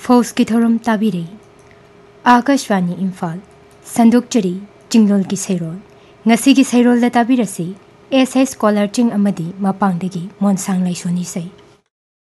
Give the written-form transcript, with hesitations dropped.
फौज की थौरम ताबिरे आकाशवाणी इम्फाल संदोकचरी चिंगलोल की सैरोल ngasi की सैरोल दा ताबिरसी एस स्कॉलर चिंग अमदी मपांगदगी मोनसांग लाइसोनी सै